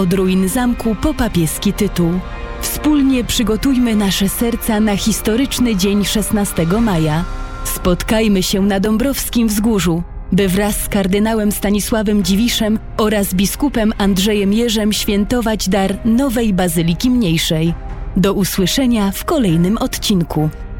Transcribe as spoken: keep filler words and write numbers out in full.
Od ruin zamku po papieski tytuł. Wspólnie przygotujmy nasze serca na historyczny dzień szesnastego maja. Spotkajmy się na Dąbrowskim Wzgórzu, by wraz z kardynałem Stanisławem Dziwiszem oraz biskupem Andrzejem Jerzem świętować dar nowej Bazyliki Mniejszej. Do usłyszenia w kolejnym odcinku.